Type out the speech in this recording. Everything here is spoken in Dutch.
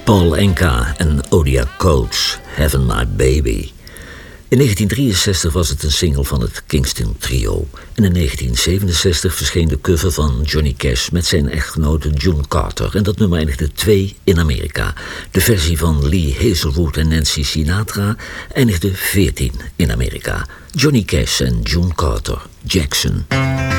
Paul Anka en Odia Coates, Heaven My Baby. In 1963 was het een single van het Kingston Trio. En in 1967 verscheen de cover van Johnny Cash met zijn echtgenote June Carter. En dat nummer eindigde 2 in Amerika. De versie van Lee Hazelwood en Nancy Sinatra eindigde 14 in Amerika. Johnny Cash en June Carter, Jackson.